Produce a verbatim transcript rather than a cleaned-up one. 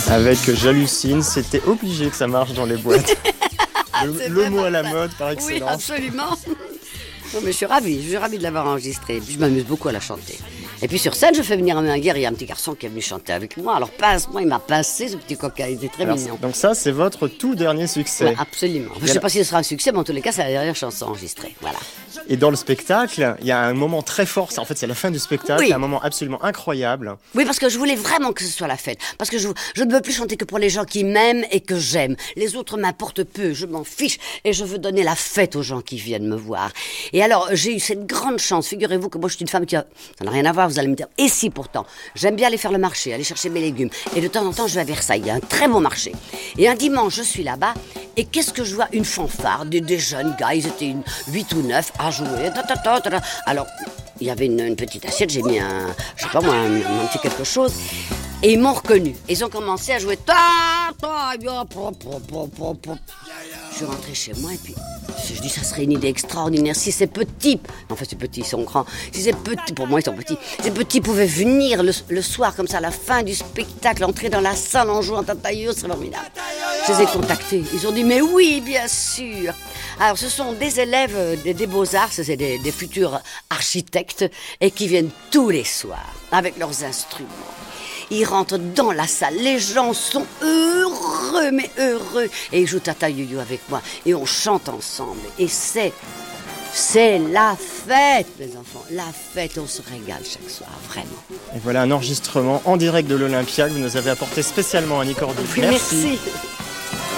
Avec J'hallucine, c'était obligé que ça marche dans les boîtes. Le, le mot à la mode par excellence. Oui, absolument. Non, mais je suis ravie, je suis ravie de l'avoir enregistré. Puis je m'amuse beaucoup à la chanter. Et puis sur scène, je fais venir un guerrier, un petit garçon qui est venu chanter avec moi. Alors pince-moi, il m'a pincé, ce petit coquin, il était très Alors, mignon. Donc ça, c'est votre tout dernier succès. Ouais, absolument. Je ne sais pas si ce sera un succès, mais en tous les cas, c'est la dernière chanson enregistrée. Voilà. Et dans le spectacle, il y a un moment très fort. En fait, c'est la fin du spectacle, Oui. un moment absolument incroyable. Oui, parce que je voulais vraiment que ce soit la fête. Parce que je, je ne veux plus chanter que pour les gens qui m'aiment et que j'aime. Les autres m'importent peu, je m'en fiche. Et je veux donner la fête aux gens qui viennent me voir. Et alors, j'ai eu cette grande chance. Figurez-vous que moi, je suis une femme qui a... Ça n'a rien à voir, vous allez me dire. Et si pourtant, j'aime bien aller faire le marché, aller chercher mes légumes. Et de temps en temps, je vais à Versailles. Il y a un très beau marché. Et un dimanche, je suis là-bas. Et qu'est-ce que je vois? Une fanfare, des, des jeunes gars. Ils étaient une, huit ou neuf à jouer. Ta, ta, ta, ta, ta. Alors, il y avait une, une petite assiette. J'ai mis un, je sais pas moi, un, un petit quelque chose. Et ils m'ont reconnu. Ils ont commencé à jouer. Ta, ta, ya, pop, pop, pop, pop, pop. Je suis rentrée chez moi et puis je dis ça serait une idée extraordinaire si ces petits, enfin ces petits ils sont grands, si ces petits, pour moi ils sont petits, ces petits pouvaient venir le, le soir comme ça à la fin du spectacle, entrer dans la salle en jouant tatailleux, ce serait formidable. Je les ai contactés, ils ont dit mais oui bien sûr. Alors ce sont des élèves des, des Beaux-Arts, c'est des, des futurs architectes et qui viennent tous les soirs avec leurs instruments. Ils rentrent dans la salle, les gens sont heureux, mais heureux. Et ils jouent Tata Yo-Yo avec moi. Et on chante ensemble. Et c'est, c'est la fête, mes enfants. La fête, on se régale chaque soir, vraiment. Et voilà un enregistrement en direct de l'Olympia que vous nous avez apporté spécialement à Annie Cordy. Oui, merci. merci.